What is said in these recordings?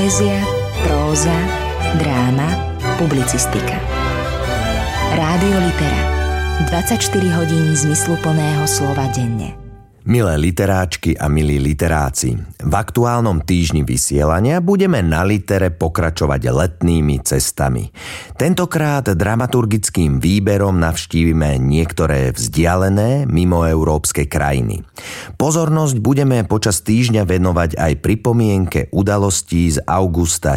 Poézia, próza, dráma, publicistika. Rádio Litera. 24 hodín zmysluplného slova denne. Milé literáčky a milí literáci, v aktuálnom týždni vysielania budeme na Litere pokračovať letnými cestami. Tentokrát dramaturgickým výberom navštívime niektoré vzdialené mimoeurópske krajiny. Pozornosť budeme počas týždňa venovať aj pripomienke udalostí z augusta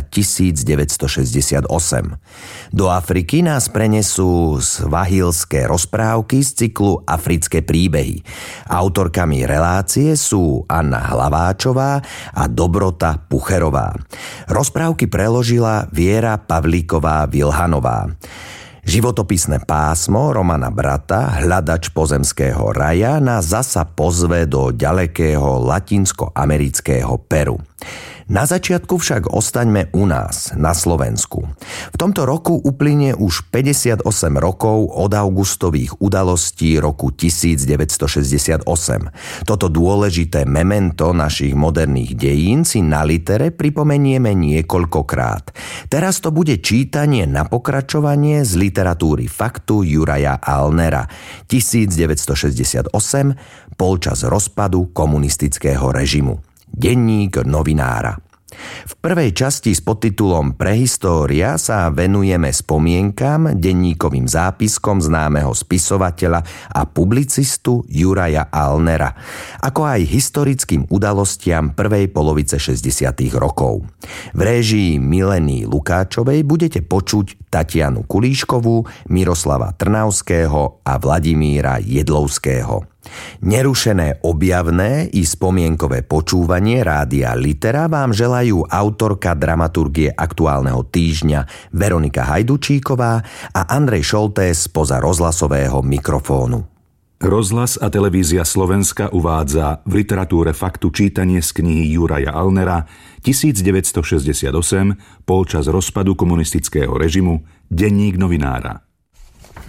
1968. Do Afriky nás prenesú svahilské rozprávky z cyklu Africké príbehy. Autorkami relácie sú Anna Hlaváčová a Dobrota Pucherová. Rozprávky preložila Viera Pavlíková-Vilhanová. Životopisné pásmo Romana Brata, Hľadač pozemského raja, nás zasa pozve do ďalekého latinskoamerického Peru. Na začiatku však ostaňme u nás, na Slovensku. V tomto roku uplynie už 58 rokov od augustových udalostí roku 1968. Toto dôležité memento našich moderných dejín si na Litere pripomenieme niekoľkokrát. Teraz to bude čítanie na pokračovanie z literatúry faktu Juraja Alnera 1968, polčas rozpadu komunistického režimu. Denník novinára. V prvej časti s podtitulom Prehistória sa venujeme spomienkam, denníkovým zápiskom známeho spisovateľa a publicistu Juraja Alnera, ako aj historickým udalostiam prvej polovice 60. rokov. V réžii Mileny Lukáčovej budete počuť Tatianu Kulíškovú, Miroslava Trnavského a Vladimíra Jedlovského. Nerušené objavné i spomienkové počúvanie Rádia Litera vám želajú autorka dramaturgie aktuálneho týždňa Veronika Hajdučíková a Andrej Šoltés spoza rozhlasového mikrofónu. Rozhlas a televízia Slovenska uvádza v literatúre faktu čítanie z knihy Juraja Alnera 1968, polčas rozpadu komunistického režimu, Denník novinára.